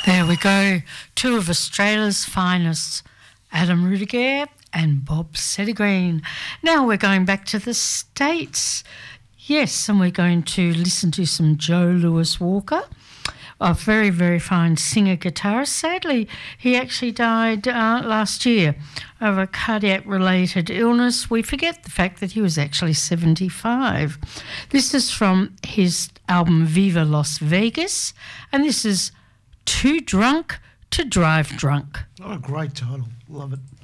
There we go. Two of Australia's finest, Adam Rudiger and Bob Settigreen. Now we're going back to the States. Yes, and we're going to listen to some Joe Louis Walker, a very, very fine singer-guitarist. Sadly, he actually died last year of a cardiac-related illness. We forget the fact that he was actually 75. This is from his album Viva Las Vegas, and this is Too Drunk to Drive Drunk. Oh, great title. Love it.